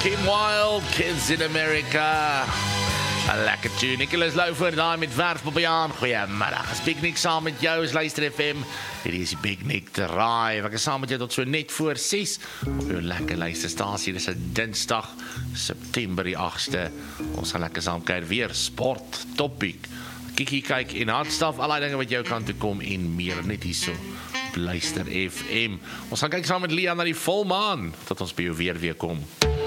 Kim Wilde, Kids in America. 'n lekker tune. Nicholas Lou voor daai met Werfbobbejaan. Goeiemiddag. Is Big Nick saam met jou, is Luister FM. Hierdie is die Big Nick Drive. Ek is saam met jou tot so net voor 6 op jou lekker luisterstasie. Dis 'n Dinsdag, September die 8ste. Ons gaan lekker saam kyk weer sport topic. Kyk en hardstaf, al die dinge wat jou kan toe kom en meer net hierso. Luister FM. Ons gaan kyk saam met Lia na die volmaan tot ons by jou weer kom.